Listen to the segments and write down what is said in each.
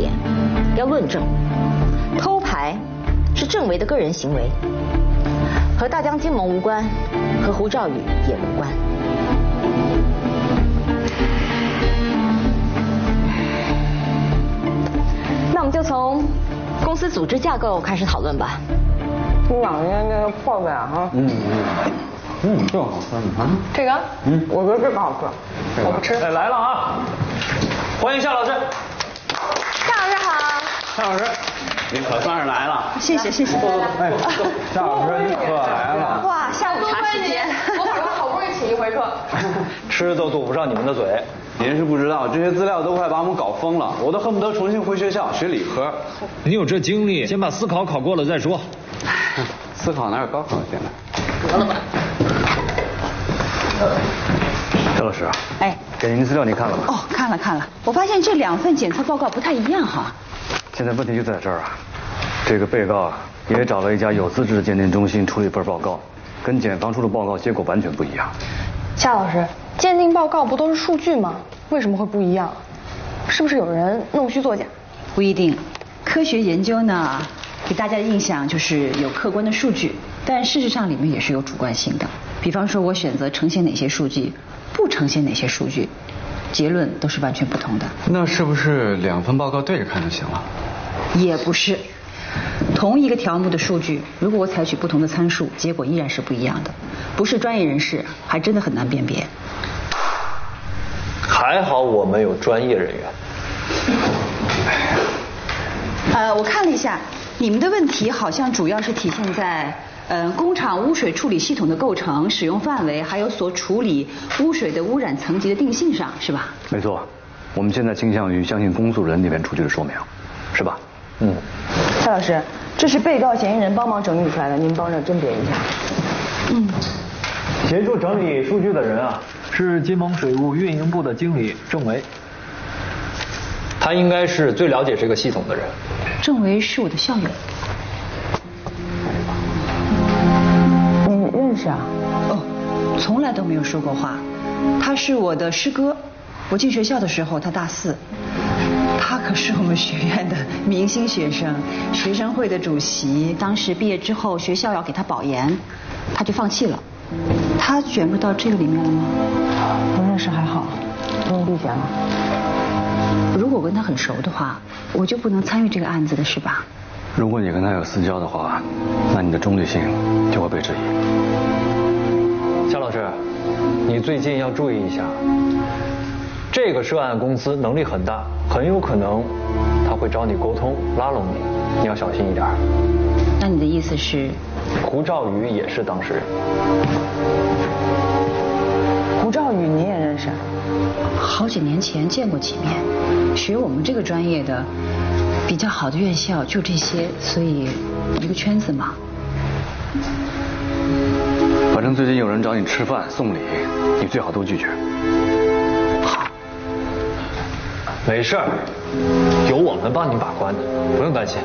点，要论证。偷牌是郑维的个人行为，和大江金盟无关，和胡兆宇也无关。那我们就从公司组织架构开始讨论吧。 你两天那个泡面哈。 这个好吃吗？ 这个？我觉得这个好吃。我不吃。 哎，来了啊！欢迎夏老师。 夏老师好。 夏老师，你可算是来了。 谢谢。 哎，夏老师你可来了。 哇，下午茶时间， 我好不容易请一回客。 吃都堵不上你们的嘴。您是不知道，这些资料都快把我们搞疯了，我都恨不得重新回学校学理科。 你有这精力，先把司考考过了再说。 司考哪有高考现在？ 得了吧。 夏老师啊， 哎， 给您的资料你看了吗？ 哦，看了。我发现这2份检测报告不太一样哈。 现在问题就在这儿啊，这个被告啊也找了一家有资质的鉴定中心出了一份报告，跟检方出的报告结果完全不一样。 夏老师，鉴定报告不都是数据吗？为什么会不一样？是不是有人弄虚作假？ 不一定，科学研究呢，给大家的印象就是有客观的数据，但事实上里面也是有主观性的。比方说，我选择呈现哪些数据，不呈现哪些数据，结论都是完全不同的。 那是不是2份报告对着看就行了？ 也不是，同一个条目的数据，如果我采取不同的参数，结果依然是不一样的。不是专业人士，还真的很难辨别。 还好我们有专业人员。 我看了一下，你们的问题好像主要是体现在工厂污水处理系统的构成、使用范围，还有所处理污水的污染层级的定性上，是吧？ 没错，我们现在倾向于相信公诉人那边出具的说明，是吧？ 夏老师，这是被告嫌疑人帮忙整理出来的，您帮着甄别一下。 协助整理数据的人啊，是金盟水务运营部的经理郑维，他应该是最了解这个系统的人。 郑维是我的校友。 你认识啊？ 哦，从来都没有说过话。他是我的师哥，我进学校的时候他大4。他可是我们学院的明星学生，学生会的主席。当时毕业之后，学校要给他保研，他就放弃了。他卷入到这个里面了吗？ 不认识还好，不用避嫌了。 如果我跟他很熟的话，我就不能参与这个案子的是吧？ 如果你跟他有私交的话，那你的中立性就会被质疑。 夏老师，你最近要注意一下，这个涉案公司能力很大，很有可能他会找你沟通，拉拢你，你要小心一点。 那你的意思是？ 胡兆宇也是当事人。 胡兆宇你也认识？ 好几年前见过几面，学我们这个专业的比较好的院校就这些，所以一个圈子嘛。 反正最近有人找你吃饭送礼，你最好都拒绝。 好， 没事儿，有我们帮你把关的，不用担心。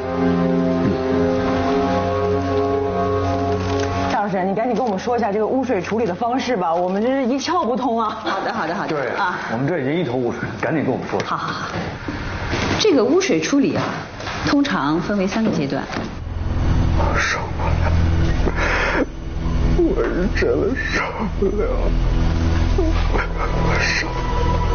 夏老师，你赶紧跟我们说一下这个污水处理的方式吧，我们这是一窍不通啊。 好的。 对啊，我们这已经一头雾水，赶紧跟我们说。 好。这个污水处理啊，通常分为3个阶段。 我受不了，我是真的受不了，我受不了。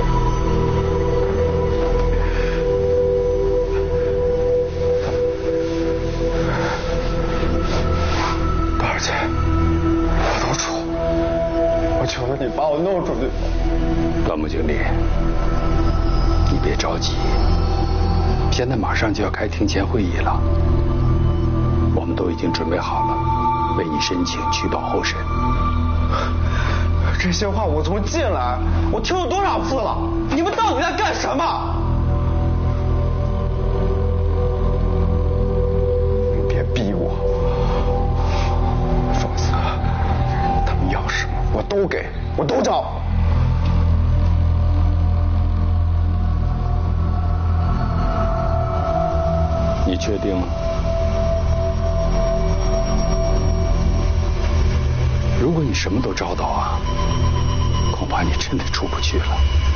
多少钱？我都出，我求求你把我弄出去。 端木经理，你别着急，现在马上就要开庭前会议了，我们都已经准备好了，为你申请取保候审。 这些话我从进来我听了多少次了？你们到底在干什么？你别逼我，否则他们要什么我都给，我都找。 你确定吗？如果你什么都找到啊，恐怕你真的出不去了。